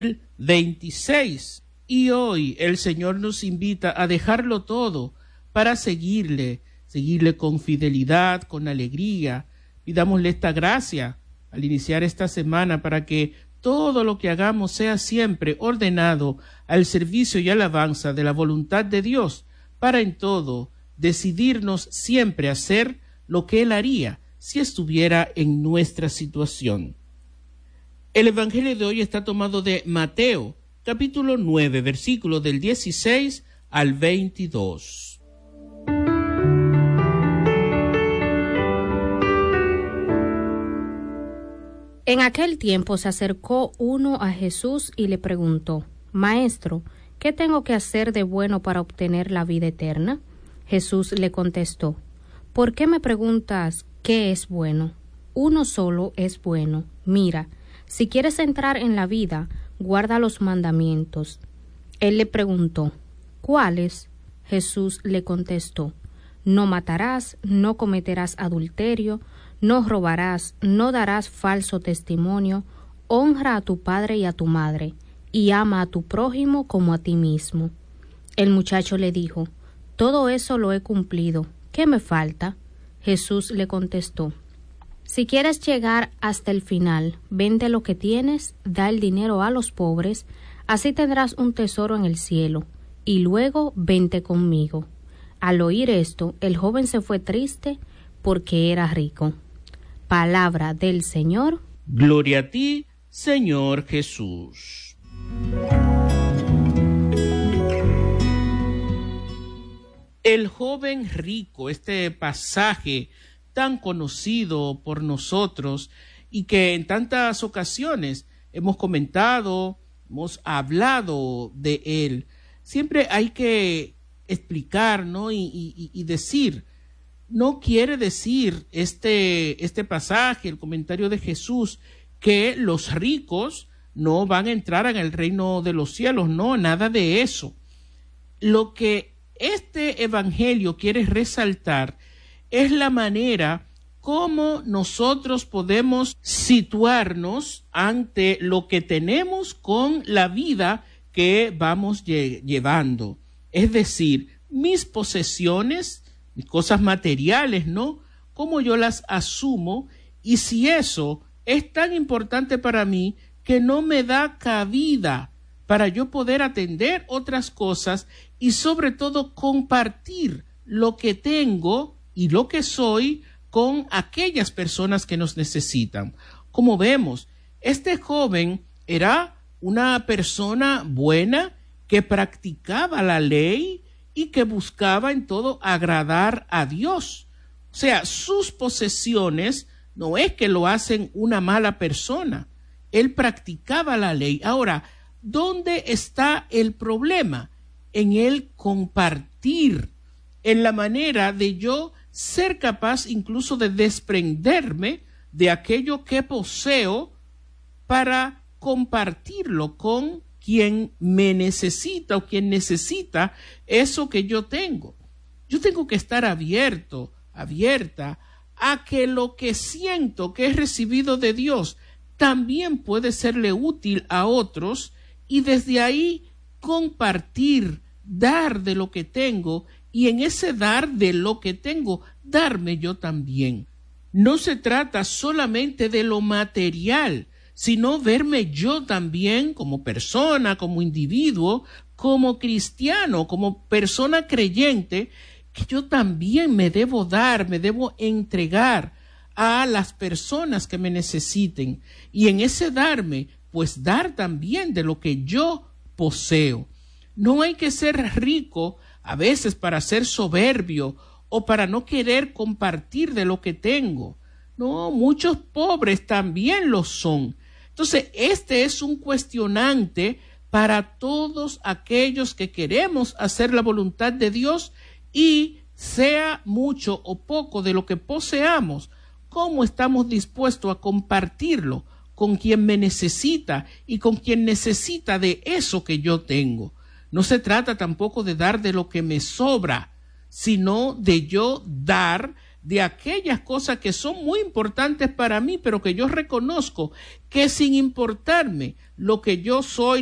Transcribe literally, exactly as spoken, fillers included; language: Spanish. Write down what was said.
veintiséis. Y hoy el Señor nos invita a dejarlo todo para seguirle, seguirle con fidelidad, con alegría. Pidámosle esta gracia al iniciar esta semana para que todo lo que hagamos sea siempre ordenado al servicio y alabanza de la voluntad de Dios, para en todo decidirnos siempre a hacer lo que Él haría si estuviera en nuestra situación. El Evangelio de hoy está tomado de Mateo, capítulo nueve, versículos del dieciséis al veintidós. En aquel tiempo se acercó uno a Jesús y le preguntó: Maestro, ¿qué tengo que hacer de bueno para obtener la vida eterna? Jesús le contestó: ¿Por qué me preguntas qué es bueno? Uno solo es bueno. Mira, si quieres entrar en la vida, guarda los mandamientos. Él le preguntó: ¿Cuáles? Jesús le contestó: No matarás, no cometerás adulterio, no robarás, no darás falso testimonio, honra a tu padre y a tu madre, y ama a tu prójimo como a ti mismo. El muchacho le dijo: Todo eso lo he cumplido. ¿Qué me falta? Jesús le contestó: Si quieres llegar hasta el final, vende lo que tienes, da el dinero a los pobres, así tendrás un tesoro en el cielo, y luego vente conmigo. Al oír esto, el joven se fue triste porque era rico. Palabra del Señor. Gloria a ti, Señor Jesús. El joven rico, este pasaje tan conocido por nosotros y que en tantas ocasiones hemos comentado, hemos hablado de él, siempre hay que explicar, ¿no? y, y, y decir, no quiere decir este, este pasaje, el comentario de Jesús, que los ricos no van a entrar en el reino de los cielos, no, nada de eso. Lo que este evangelio quiere resaltar es la manera como nosotros podemos situarnos ante lo que tenemos con la vida que vamos lle- llevando. Es decir, mis posesiones, mis cosas materiales, ¿no? Cómo yo las asumo y si eso es tan importante para mí que no me da cabida para yo poder atender otras cosas y sobre todo compartir lo que tengo y lo que soy con aquellas personas que nos necesitan. Como vemos, este joven era una persona buena que practicaba la ley y que buscaba en todo agradar a Dios. O sea, sus posesiones no es que lo hacen una mala persona. Él practicaba la ley. Ahora, ¿dónde está el problema? En el compartir, en la manera de yo ser capaz incluso de desprenderme de aquello que poseo para compartirlo con quien me necesita o quien necesita eso que yo tengo. Yo tengo que estar abierto, abierta a que lo que siento que he recibido de Dios también puede serle útil a otros y desde ahí compartir, dar de lo que tengo y en ese dar de lo que tengo, darme yo también. No se trata solamente de lo material, sino verme yo también como persona, como individuo, como cristiano, como persona creyente, que yo también me debo dar, me debo entregar a las personas que me necesiten. Y en ese darme, pues dar también de lo que yo poseo. No hay que ser rico a veces para ser soberbio o para no querer compartir de lo que tengo. No, muchos pobres también lo son. Entonces, este es un cuestionante para todos aquellos que queremos hacer la voluntad de Dios y sea mucho o poco de lo que poseamos, ¿cómo estamos dispuestos a compartirlo con quien me necesita y con quien necesita de eso que yo tengo? No se trata tampoco de dar de lo que me sobra, sino de yo dar de aquellas cosas que son muy importantes para mí, pero que yo reconozco que sin importarme lo que yo soy,